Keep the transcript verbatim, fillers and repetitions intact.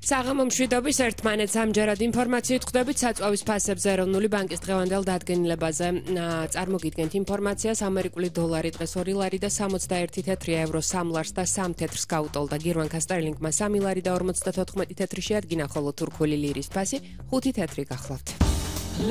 საღამო მშვიდობის ერთმანეთს ამჯერად ინფორმაციით ხვდებით საწვავის ფასებზე ეროვნული ბანკის დღევანდელ დადგენილებაზე. წარმოგიდგენთ ინფორმაციას ამერიკული დოლარი დღეს ორი ლარი და სამოცდაერთი თეთრი, ევრო სამ ლარს და სამ თეთრს გაუტოლდა. გირვანქა სტერლინგმა სამი ლარი და ორმოცდათოთხმეტი თეთრი შეადგინა, ხოლო თურქული ლირის ფასი ხუთი თეთრი გახლავთ.